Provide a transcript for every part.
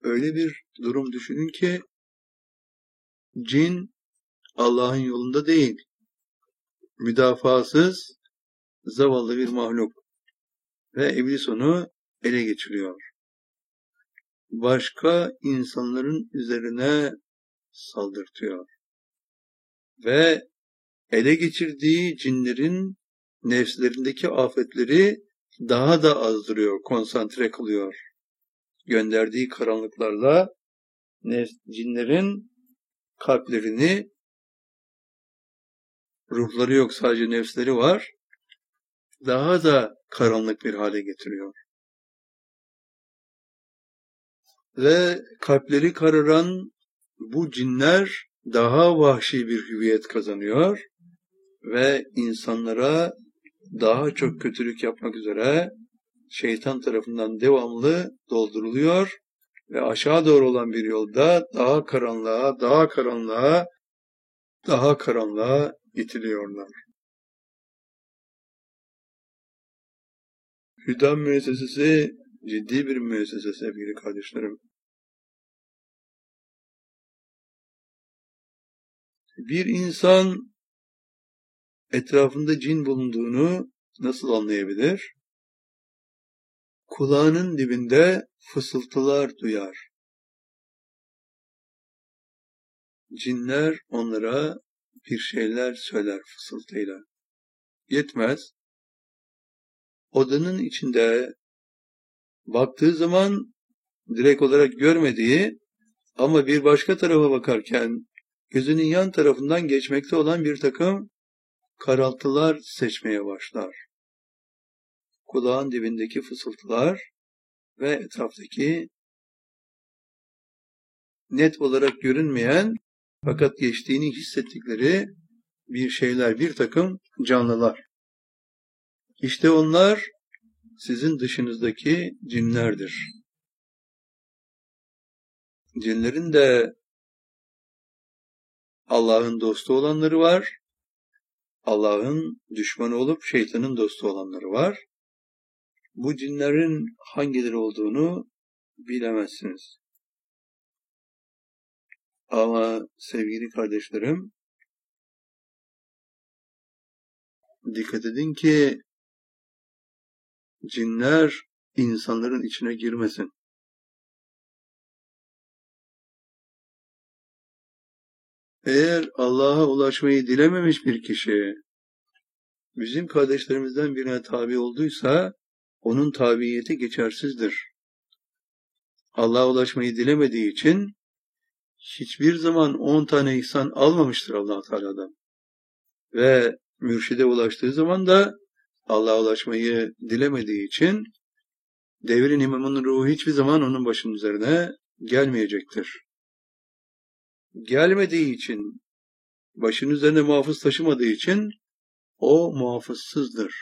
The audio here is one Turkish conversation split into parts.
Öyle bir durum düşünün ki cin Allah'ın yolunda değil, müdafasız, zavallı bir mahluk ve iblis onu ele geçiriyor. Başka insanların üzerine saldırtıyor ve ele geçirdiği cinlerin nefslerindeki afetleri daha da azdırıyor, konsantre kılıyor. Gönderdiği karanlıklarla cinlerin kalplerini, ruhları yok, sadece nefsleri var, daha da karanlık bir hale getiriyor. Ve kalpleri kararan bu cinler daha vahşi bir hüviyet kazanıyor ve insanlara daha çok kötülük yapmak üzere şeytan tarafından devamlı dolduruluyor ve aşağı doğru olan bir yolda daha karanlığa, daha karanlığa, daha karanlığa itiliyorlar. Hüdam müessesesi ciddi bir müessese sevgili kardeşlerim. Bir insan etrafında cin bulunduğunu nasıl anlayabilir? Kulağının dibinde fısıltılar duyar. Cinler onlara bir şeyler söyler fısıltıyla. Yetmez. Odanın içinde baktığı zaman direkt olarak görmediği ama bir başka tarafa bakarken gözünün yan tarafından geçmekte olan bir takım karaltılar seçmeye başlar. Kulağın dibindeki fısıltılar ve etraftaki net olarak görünmeyen fakat geçtiğini hissettikleri bir şeyler, bir takım canlılar. İşte onlar sizin dışınızdaki cinlerdir. Cinlerin de Allah'ın dostu olanları var, Allah'ın düşmanı olup şeytanın dostu olanları var. Bu cinlerin hangileri olduğunu bilemezsiniz. Ama sevgili kardeşlerim, dikkat edin ki cinler insanların içine girmesin. Eğer Allah'a ulaşmayı dilememiş bir kişi, bizim kardeşlerimizden birine tabi olduysa, onun tabiyeti geçersizdir. Allah'a ulaşmayı dilemediği için, hiçbir zaman 10 tane ihsan almamıştır Allah Teala'dan. Ve mürşide ulaştığı zaman da, Allah'a ulaşmayı dilemediği için, devrin imamının ruhu hiçbir zaman onun başının üzerine gelmeyecektir. Gelmediği için, başının üzerine muhafız taşımadığı için, o muhafızsızdır.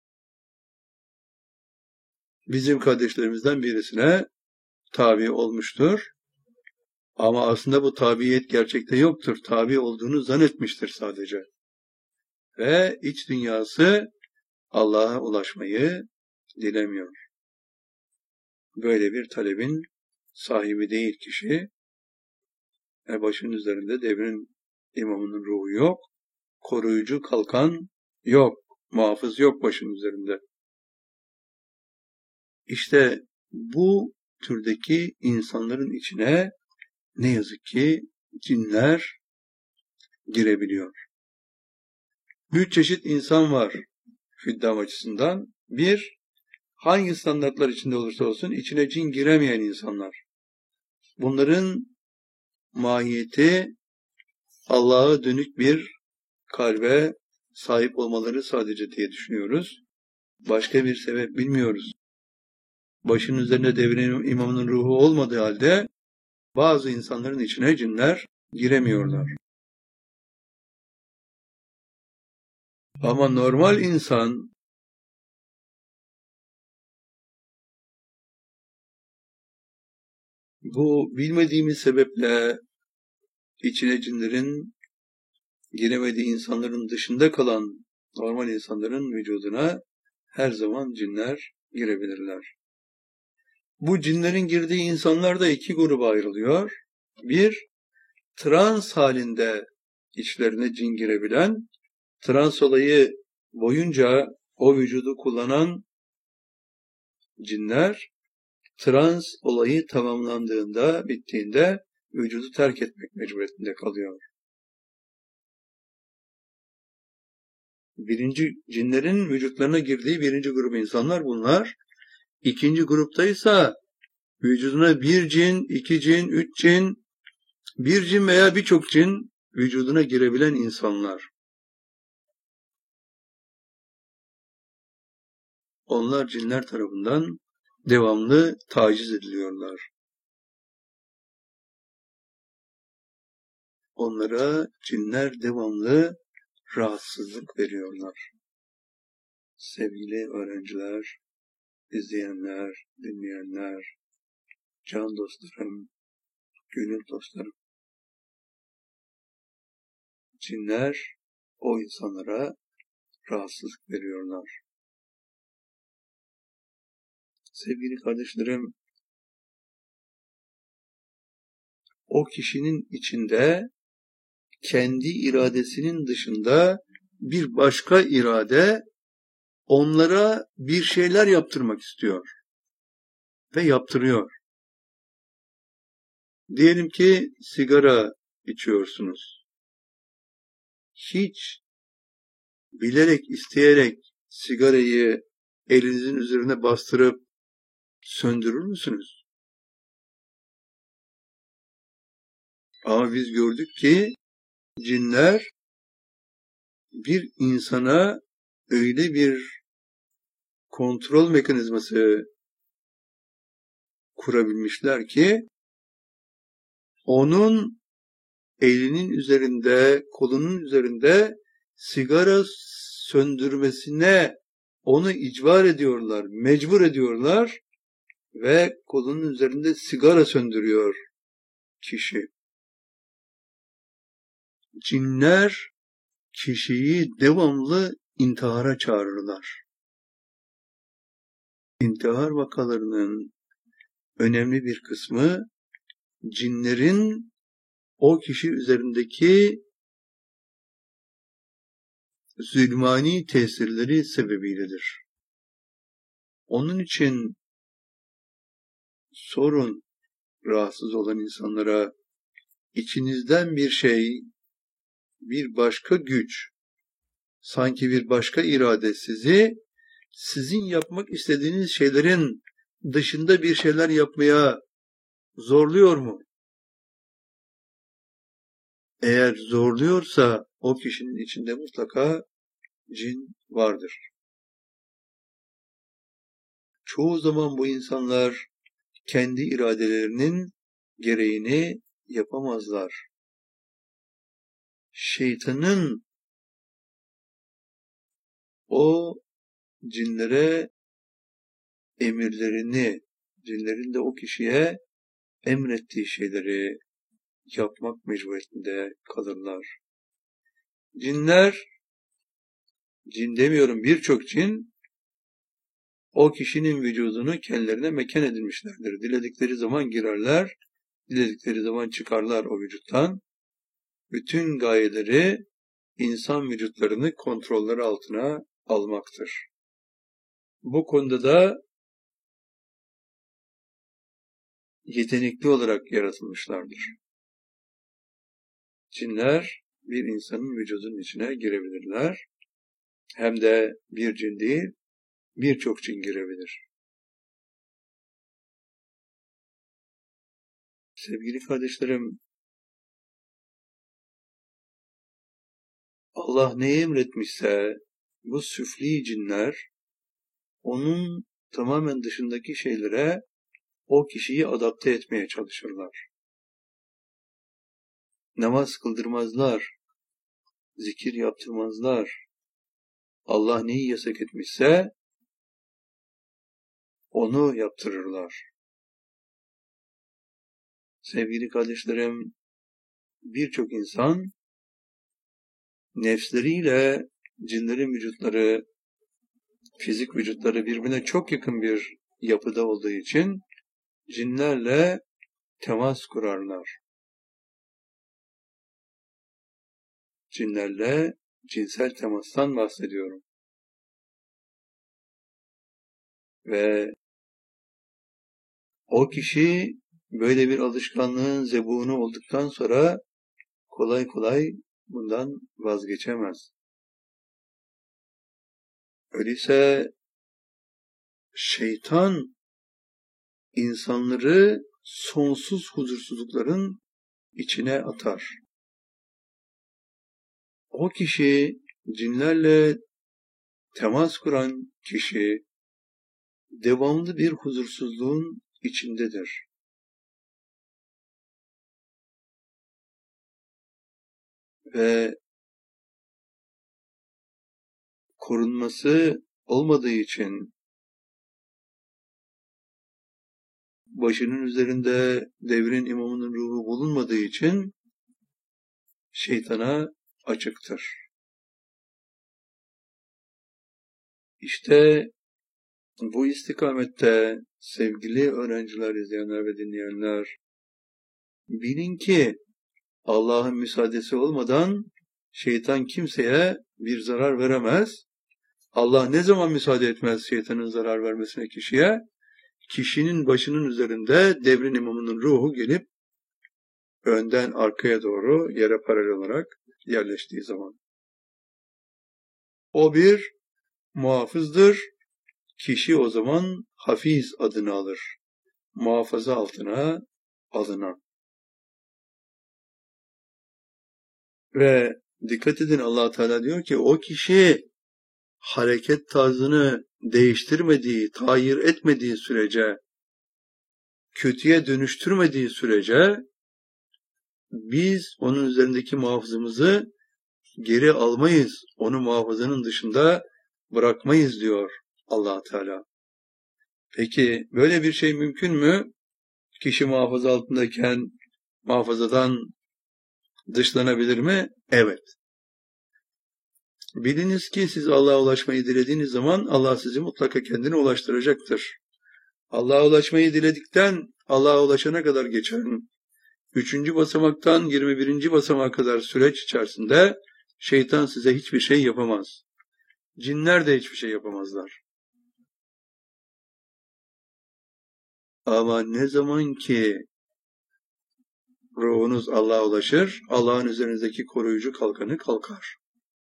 Bizim kardeşlerimizden birisine tabi olmuştur. Ama aslında bu tabiyet gerçekte yoktur. Tabi olduğunu zannetmiştir sadece. Ve iç dünyası Allah'a ulaşmayı dilemiyor. Böyle bir talebin sahibi değil kişi. Başının üzerinde devrin imamının ruhu yok. Koruyucu kalkan yok. Muhafız yok başının üzerinde. İşte bu türdeki insanların içine ne yazık ki cinler girebiliyor. 3 çeşit insan var hüddam açısından. Bir, hangi standartlar içinde olursa olsun içine cin giremeyen insanlar. Bunların mahiyeti Allah'a dönük bir kalbe sahip olmaları sadece diye düşünüyoruz. Başka bir sebep bilmiyoruz. Başının üzerinde devrin imamının ruhu olmadığı halde bazı insanların içine cinler giremiyorlar. Ama normal insan bu bilmediğimiz sebeple içine cinlerin giremediği insanların dışında kalan normal insanların vücuduna her zaman cinler girebilirler. Bu cinlerin girdiği insanlar da iki gruba ayrılıyor. Bir, trans halinde içlerine cin girebilen, trans olayı boyunca o vücudu kullanan cinler, trans olayı tamamlandığında, bittiğinde vücudu terk etmek mecburiyetinde kalıyor. Cinlerin vücutlarına girdiği birinci grup insanlar bunlar. İkinci gruptaysa vücuduna bir cin, iki cin, üç cin, bir cin veya birçok cin vücuduna girebilen insanlar. Onlar cinler tarafından devamlı taciz ediliyorlar. Onlara cinler devamlı rahatsızlık veriyorlar. Sevgili öğrenciler, izleyenler, dinleyenler, can dostlarım, gönül dostlarım. Cinler o insanlara rahatsızlık veriyorlar. Sevgili kardeşlerim, o kişinin içinde kendi iradesinin dışında bir başka irade onlara bir şeyler yaptırmak istiyor ve yaptırıyor. Diyelim ki sigara içiyorsunuz. Hiç bilerek, isteyerek sigarayı elinizin üzerine bastırıp söndürür müsünüz? Ama biz gördük ki cinler bir insana öyle bir kontrol mekanizması kurabilmişler ki onun elinin üzerinde, kolunun üzerinde sigara söndürmesine onu icbar ediyorlar, mecbur ediyorlar ve kolunun üzerinde sigara söndürüyor kişi. Cinler kişiyi devamlı intihara çağırırlar. İntihar vakalarının önemli bir kısmı cinlerin o kişi üzerindeki zulmani tesirleri sebebiyledir. Onun için sorun rahatsız olan insanlara içinizden bir şey, bir başka güç, sanki bir başka irade sizi sizin yapmak istediğiniz şeylerin dışında bir şeyler yapmaya zorluyor mu? Eğer zorluyorsa o kişinin içinde mutlaka cin vardır. Çoğu zaman bu insanlar kendi iradelerinin gereğini yapamazlar. Şeytanın o cinlere emirlerini, cinlerin de o kişiye emrettiği şeyleri yapmak mecburiyetinde kalırlar. Cinler, cin demiyorum birçok cin, o kişinin vücudunu kendilerine mekan edilmişlerdir. Diledikleri zaman girerler, diledikleri zaman çıkarlar o vücuttan. Bütün gayeleri insan vücutlarını kontrolleri altına almaktır. Bu konuda da yetenekli olarak yaratılmışlardır. Cinler bir insanın vücudunun içine girebilirler. Hem de bir cin değil, birçok cin girebilir. Sevgili kardeşlerim, Allah ne emretmişse bu süfli cinler onun tamamen dışındaki şeylere o kişiyi adapte etmeye çalışırlar. Namaz kıldırmazlar, zikir yaptırmazlar. Allah neyi yasak etmişse onu yaptırırlar. Sevgili kardeşlerim, birçok insan nefsleriyle cinlerin vücutları, fizik vücutları birbirine çok yakın bir yapıda olduğu için cinlerle temas kurarlar. Cinlerle cinsel temastan bahsediyorum. Ve o kişi böyle bir alışkanlığın zebunu olduktan sonra kolay kolay bundan vazgeçemez. Öyleyse şeytan insanları sonsuz huzursuzlukların içine atar. O kişi, cinlerle temas kuran kişi devamlı bir huzursuzluğun içindedir. Ve korunması olmadığı için, başının üzerinde devrin imamının ruhu bulunmadığı için şeytana açıktır. İşte bu istikamette sevgili öğrenciler, izleyenler ve dinleyenler, bilin ki Allah'ın müsaadesi olmadan şeytan kimseye bir zarar veremez. Allah ne zaman müsaade etmez şeytanın zarar vermesine kişiye? Kişinin başının üzerinde devrin imamının ruhu gelip önden arkaya doğru yere paralel olarak yerleştiği zaman. O bir muhafızdır. Kişi o zaman hafiz adını alır. Muhafaza altına alınan. Ve dikkat edin, Allah Teala diyor ki o kişi hareket tarzını değiştirmediği, tayir etmediği sürece, kötüye dönüştürmediği sürece biz onun üzerindeki muhafızımızı geri almayız. Onu muhafazanın dışında bırakmayız diyor Allah Teala. Peki böyle bir şey mümkün mü? Kişi muhafaza altındayken muhafazadan dışlanabilir mi? Evet. Biliniz ki siz Allah'a ulaşmayı dilediğiniz zaman Allah sizi mutlaka kendine ulaştıracaktır. Allah'a ulaşmayı diledikten Allah'a ulaşana kadar geçen 3. basamaktan 21. basamağa kadar süreç içerisinde şeytan size hiçbir şey yapamaz. Cinler de hiçbir şey yapamazlar. Ama ne zaman ki ruhunuz Allah'a ulaşır, Allah'ın üzerinizdeki koruyucu kalkanı kalkar.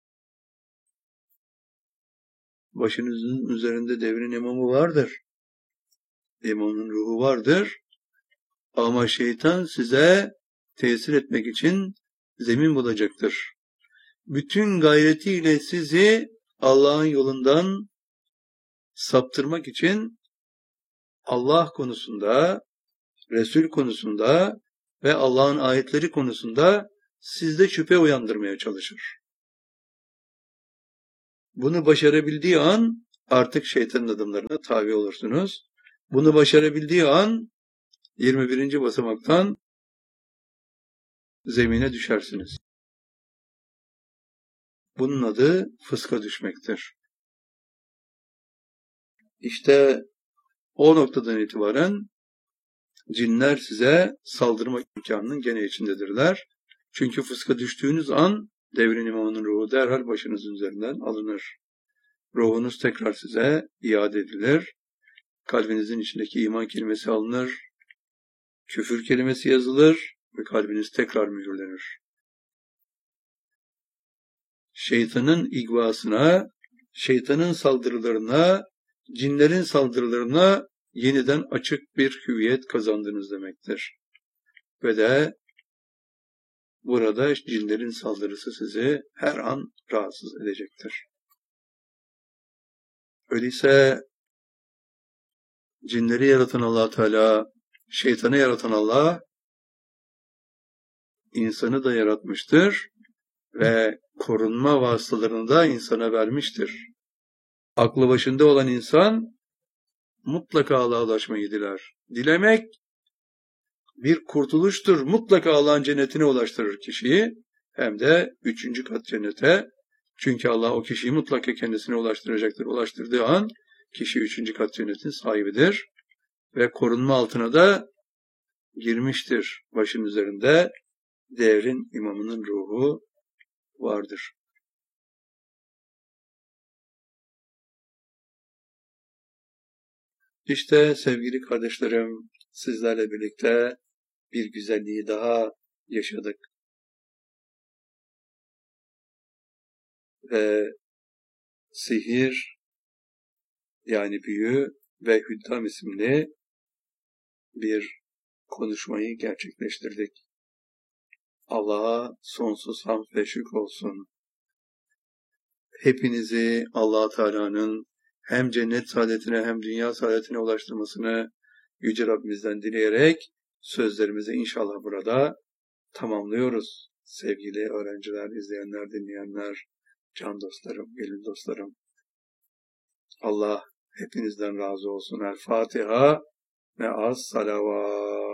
Başınızın üzerinde devrin imamı vardır. İmamın ruhu vardır. Ama şeytan size tesir etmek için zemin bulacaktır. Bütün gayretiyle sizi Allah'ın yolundan saptırmak için Allah konusunda, Resul konusunda ve Allah'ın ayetleri konusunda sizde şüphe uyandırmaya çalışır. Bunu başarabildiği an artık şeytanın adımlarına tabi olursunuz. Bunu başarabildiği an 21. basamaktan zemine düşersiniz. Bunun adı fıska düşmektir. İşte o noktadan itibaren cinler size saldırma imkanının gene içindedirler. Çünkü fıska düştüğünüz an devrin imamının ruhu derhal başınızın üzerinden alınır. Ruhunuz tekrar size iade edilir. Kalbinizin içindeki iman kelimesi alınır. Küfür kelimesi yazılır ve kalbiniz tekrar mühürlenir. Şeytanın igvasına, şeytanın saldırılarına, cinlerin saldırılarına yeniden açık bir hüviyet kazandınız demektir. Ve de burada cinlerin saldırısı sizi her an rahatsız edecektir. Öyleyse cinleri yaratan Allah Teala, şeytanı yaratan Allah, insanı da yaratmıştır ve korunma vasıtalarını da insana vermiştir. Aklı başında olan insan mutlaka Allah'a ulaşmayı diler. Dilemek bir kurtuluştur. Mutlaka Allah'ın cennetine ulaştırır kişiyi. Hem de 3. kat cennete. Çünkü Allah o kişiyi mutlaka kendisine ulaştıracaktır. Ulaştırdığı an kişi 3. kat cennetin sahibidir. ve korunma altına da girmiştir. Başın üzerinde devrin imamının ruhu vardır. İşte sevgili kardeşlerim, sizlerle birlikte bir güzelliği daha yaşadık. Ve sihir, yani büyü ve hüddam isimli bir konuşmayı gerçekleştirdik. Allah'a sonsuz hamd ve şükür olsun. Hepinizi Allah Teala'nın hem cennet saadetine hem dünya saadetine ulaştırmasını Yüce Rabbimizden dileyerek sözlerimizi inşallah burada tamamlıyoruz. Sevgili öğrenciler, izleyenler, dinleyenler, can dostlarım, gönül dostlarım. Allah hepinizden razı olsun. El Fatiha ve as salavat.